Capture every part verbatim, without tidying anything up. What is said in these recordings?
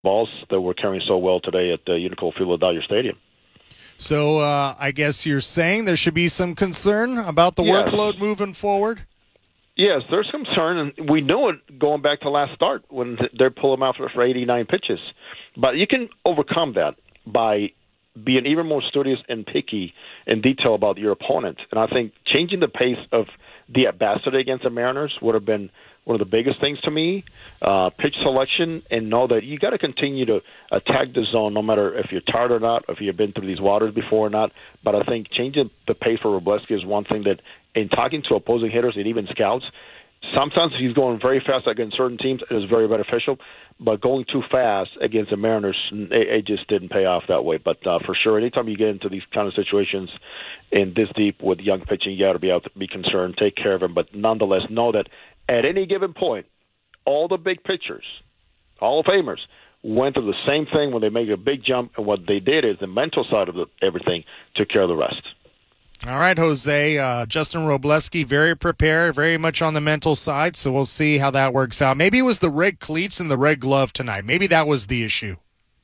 balls that were carrying so well today at uh, Unico Field at Dodger Stadium. So uh, I guess you're saying there should be some concern about the yes. workload moving forward? Yes, there's concern, and we knew it going back to last start when they're pulling them out for eighty-nine pitches. But you can overcome that by being even more studious and picky in detail about your opponent. And I think changing the pace of the at-bat today against the Mariners would have been one of the biggest things to me. Uh, pitch selection, and know that you got to continue to attack the zone no matter if you're tired or not, if you've been through these waters before or not. But I think changing the pace for Wrobleski is one thing that, in talking to opposing hitters and even scouts, sometimes he's going very fast against certain teams. It is very beneficial. But going too fast against the Mariners, it, it just didn't pay off that way. But uh, for sure, anytime you get into these kind of situations in this deep with young pitching, you got to be out to be concerned, take care of him. But nonetheless, know that at any given point, all the big pitchers, Hall of Famers, went through the same thing when they make a big jump, and what they did is the mental side of the, everything took care of the rest. All right, Jose. Uh, Justin Wrobleski, very prepared, very much on the mental side, so we'll see how that works out. Maybe it was the red cleats and the red glove tonight. Maybe that was the issue.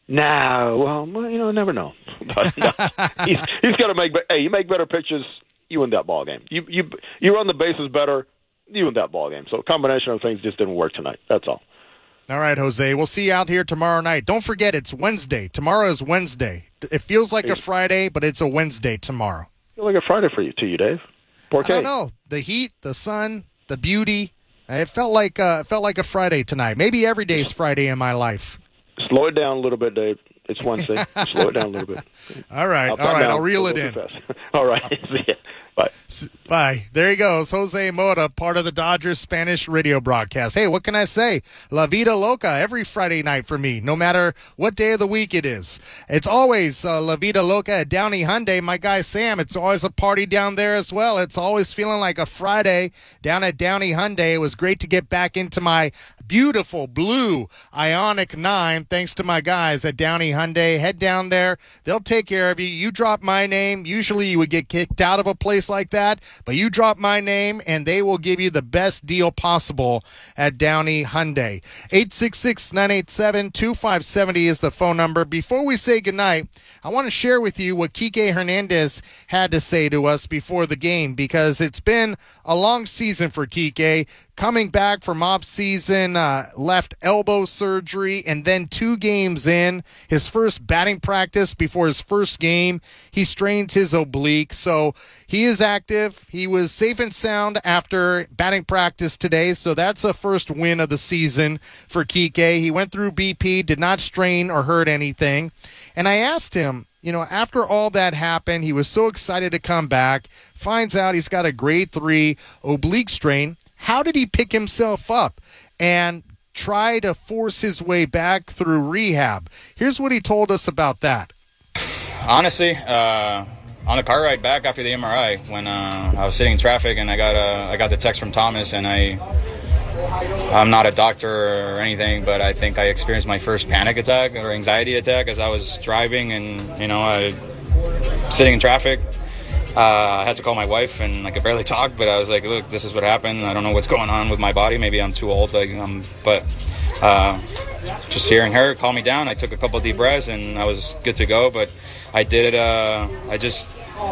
No, well, you know, never know. But, no, he's he's got to make. Hey, you make better pitches, you win that ball game. You you you run the bases better, you win that ball game. So a combination of things just didn't work tonight. That's all. All right, Jose. We'll see you out here tomorrow night. Don't forget, it's Wednesday. Tomorrow is Wednesday. It feels like a Friday, but it's a Wednesday tomorrow. Feel like a Friday for you, to you, Dave. Porque? I don't know. The heat, the sun, the beauty. It felt like uh, it felt like a Friday tonight. Maybe every day is Friday in my life. Slow it down a little bit, Dave. It's Wednesday. Slow it down a little bit. All right, I'll all right. down. I'll reel Don't it go in. all right. See ya. Bye. Bye. There he goes. Jose Mota, part of the Dodgers Spanish radio broadcast. Hey, what can I say? La vida loca every Friday night for me, no matter what day of the week it is. It's always uh, La vida loca at Downey Hyundai. My guy Sam, it's always a party down there as well. It's always feeling like a Friday down at Downey Hyundai. It was great to get back into my beautiful blue Ioniq nine thanks to my guys at Downey Hyundai. Head down there. They'll take care of you. You drop my name. Usually you would get kicked out of a place like that, but you drop my name and they will give you the best deal possible at Downey Hyundai. eight six six, nine eight seven, two five seven zero is the phone number. Before we say goodnight, I want to share with you what Kike Hernandez had to say to us before the game, because it's been a long season for Kike. Coming back from off-season, uh, left elbow surgery, and then two games in, his first batting practice before his first game, he strained his oblique. So he is active. He was safe and sound after batting practice today, so that's a first win of the season for Kike. He went through B P, did not strain or hurt anything. And I asked him, you know, after all that happened, he was so excited to come back, finds out he's got a grade three oblique strain. How did he pick himself up and try to force his way back through rehab? Here's what he told us about that. Honestly, uh, on the car ride back after the M R I, when uh, I was sitting in traffic and I got a, I got the text from Thomas, and I, I'm not a doctor or anything, but I think I experienced my first panic attack or anxiety attack as I was driving, and you know, I sitting in traffic. Uh, I had to call my wife, and like, I could barely talk, but I was like, look, this is what happened. I don't know what's going on with my body. Maybe I'm too old. Like, um, but uh, just hearing her calm me down, I took a couple of deep breaths, and I was good to go. But I did it. Uh, I just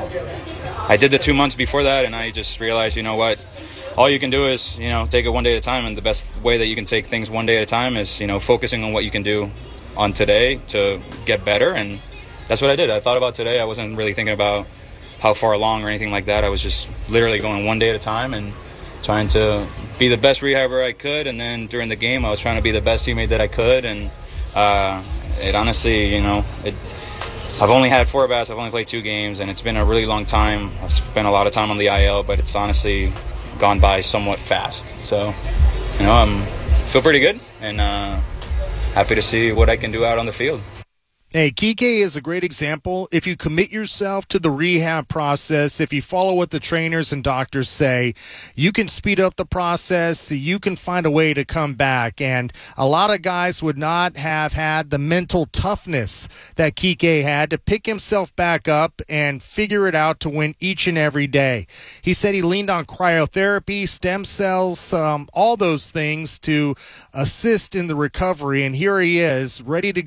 I did the two months before that, and I just realized, you know what? All you can do is, you know, take it one day at a time. And the best way that you can take things one day at a time is, you know, focusing on what you can do on today to get better. And that's what I did. I thought about today. I wasn't really thinking about how far along or anything like that. I was just literally going one day at a time and trying to be the best rehabber I could. And then during the game, I was trying to be the best teammate that I could. And uh, it honestly, you know, it, I've only had four bats. I've only played two games, and it's been a really long time. I've spent a lot of time on the I L, but it's honestly gone by somewhat fast. So, you know, I feel pretty good and uh, happy to see what I can do out on the field. Hey, Kike is a great example. If you commit yourself to the rehab process, if you follow what the trainers and doctors say, you can speed up the process. You can find a way to come back. And a lot of guys would not have had the mental toughness that Kike had to pick himself back up and figure it out to win each and every day. He said he leaned on cryotherapy, stem cells, um, all those things to assist in the recovery. And here he is, ready to